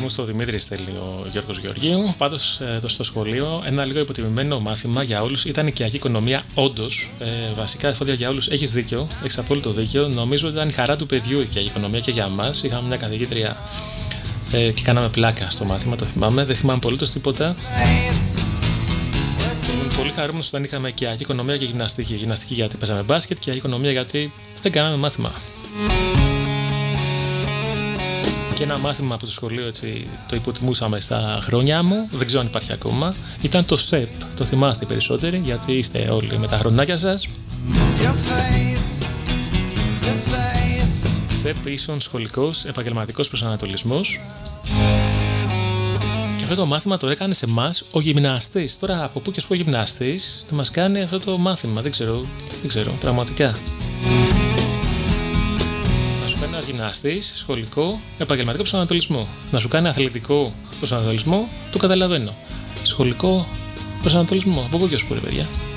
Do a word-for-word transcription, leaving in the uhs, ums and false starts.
στο Δημήτρη στέλνει ο Γιώργος Γεωργίου. Πάντως εδώ στο σχολείο ένα λίγο υποτιμημένο μάθημα για όλους ήταν η οικιακή οικονομία. Όντως, ε, βασικά εφόδια για όλους. Έχεις δίκιο, έχεις απόλυτο δίκιο. Νομίζω ότι ήταν η χαρά του παιδιού η οικιακή οικονομία και για μας. Είχαμε μια καθηγήτρια ε, και κάναμε πλάκα στο μάθημα, το θυμάμαι. Δεν θυμάμαι απολύτως τίποτα. Ήμουν πολύ χαρούμενος όταν είχαμε οικιακή οικονομία και γυμναστική. Γυμναστική γιατί παίζαμε μπάσκετ και οικιακή οικονομία γιατί δεν κάναμε μάθημα. Και ένα μάθημα από το σχολείο, έτσι, το υποτιμούσαμε στα χρόνια μου, δεν ξέρω αν υπάρχει ακόμα, ήταν το ΣΕΠ. Το θυμάστε οι περισσότεροι, γιατί είστε όλοι με τα χρονάκια σας. ΣΕΠ ίσον σχολικός επαγγελματικός προσανατολισμός. Και αυτό το μάθημα το έκανε σε εμάς ο γυμναστής. Τώρα από πού και σπου ο γυμναστής να μας κάνει αυτό το μάθημα, δεν ξέρω, δεν ξέρω, πραγματικά. Ένας γυμναστής, σχολικό, επαγγελματικό προσανατολισμό. Να σου κάνει αθλητικό προσανατολισμό, το καταλαβαίνω. Σχολικό προσανατολισμό. Από πού και ως πού, ρε παιδιά.